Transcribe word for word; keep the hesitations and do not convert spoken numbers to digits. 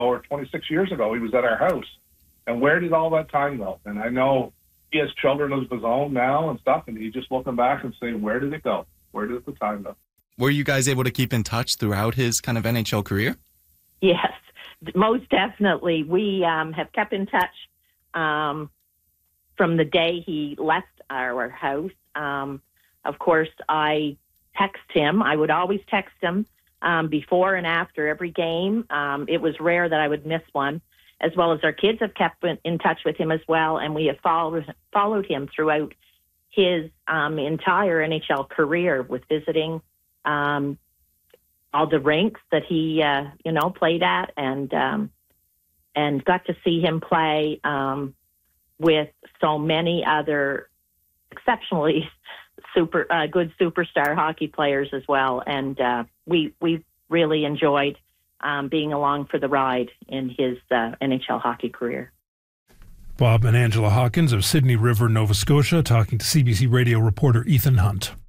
or twenty-six years ago. He was at our house. And where did all that time go? And I know he has children of his own now and stuff, and he's just looking back and saying, where did it go? Where did the time go? Were you guys able to keep in touch throughout his kind of N H L career? Yes, most definitely. We um, have kept in touch um, from the day he left our house. Um, of course, I text him. I would always text him um, before and after every game. Um, it was rare that I would miss one, as well as our kids have kept in touch with him as well, and we have followed, followed him throughout his um, entire N H L career with visiting um, all the rinks that he, uh, you know, played at, and um, and got to see him play um, with so many other exceptionally super uh, good superstar hockey players as well, and uh, we we really enjoyed um, being along for the ride in his uh, N H L hockey career. Bob and Angela Hawkins of Sydney River, Nova Scotia, talking to C B C Radio reporter Ethan Hunt.